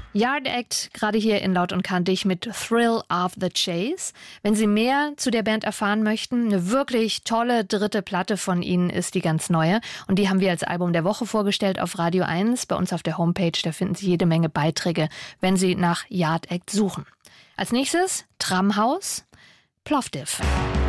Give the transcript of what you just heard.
Yard Act, gerade hier in Laut und Kantig mit Thrill of the Chase. Wenn Sie mehr zu der Band erfahren möchten, eine wirklich tolle dritte Platte von ihnen ist die ganz neue. Und die haben wir als Album der Woche vorgestellt auf Radio 1. Bei uns auf der Homepage, da finden Sie jede Menge Beiträge, wenn Sie nach Yard Act suchen. Als nächstes Tramhaus, Plovdiv.